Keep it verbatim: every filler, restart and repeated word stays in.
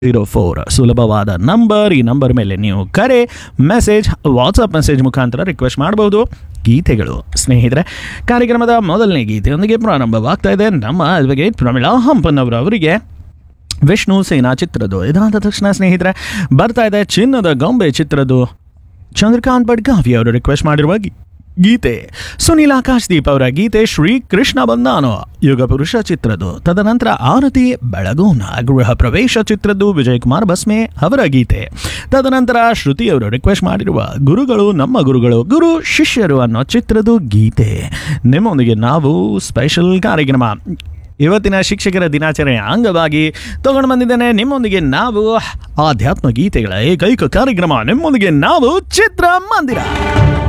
Zero four ಸುಲಭವಾದ number. ಈ number ಮೇಲೆ ನೀವು ಕರೆ, ಮೆಸೇಜ್, ವಾಟ್ಸಪ್ ಮೆಸೇಜ್ ಮುಖಾಂತರ ರಿಕ್ವೆಸ್ಟ್ ಮಾಡಬಹುದು. ಗೀತೆಗಳು ಸ್ನೇಹಿತರೆ, ಕಾರ್ಯಕ್ರಮದ ಮೊದಲನೇ ಗೀತೆಯೊಂದಿಗೆ ಪ್ರಾರಂಭವಾಗ್ತಾ ಇದೆ. ನಮ್ಮ ಅಡ್ವೊಕೇಟ್ ಪ್ರಮೀಳಾ ಹಂಪನ್ನವರು ಅವರಿಗೆ ವಿಷ್ಣು ಸೇನಾ ಚಿತ್ರದ್ದು. ಇದಾದ ತಕ್ಷಣ ಸ್ನೇಹಿತರೆ ಬರ್ತಾ ಇದೆ ಚಿನ್ನದ ಗೊಂಬೆ ಚಿತ್ರದ್ದು. ಚಂದ್ರಕಾಂತ್ ಬಡ್ಗಾವಿ ಅವರು ರಿಕ್ವೆಸ್ಟ್ ಮಾಡಿರುವ ಗಿ- ಗೀತೆ ಸುನೀಲ್ ಆಕಾಶ್ದೀಪ್ ಅವರ ಗೀತೆ ಶ್ರೀ ಕೃಷ್ಣ ಬಂದಾನೋ ಯುಗ ಪುರುಷ ಚಿತ್ರದ್ದು. ತದನಂತರ ಆರತಿ ಬೆಳಗೋನ ಗೃಹ ಪ್ರವೇಶ ಚಿತ್ರದ್ದು ವಿಜಯ್ ಕುಮಾರ್ ಬಸ್ಮೆ ಅವರ ಗೀತೆ. ತದನಂತರ ಶ್ರುತಿ ಅವರು ರಿಕ್ವೆಸ್ಟ್ ಮಾಡಿರುವ ಗುರುಗಳು ನಮ್ಮ ಗುರುಗಳು ಗುರು ಶಿಷ್ಯರು ಅನ್ನೋ ಚಿತ್ರದ್ದು ಗೀತೆ. ನಿಮ್ಮೊಂದಿಗೆ ನಾವು ಸ್ಪೆಷಲ್ ಕಾರ್ಯಕ್ರಮ ಇವತ್ತಿನ ಶಿಕ್ಷಕರ ದಿನಾಚರಣೆ ಅಂಗವಾಗಿ ತಗೊಂಡು ಬಂದಿದ್ದೇನೆ. ನಿಮ್ಮೊಂದಿಗೆ ನಾವು ಆಧ್ಯಾತ್ಮ ಗೀತೆಗಳ ಏಕೈಕ ಕಾರ್ಯಕ್ರಮ, ನಿಮ್ಮೊಂದಿಗೆ ನಾವು ಚಿತ್ರಮಂದಿರ.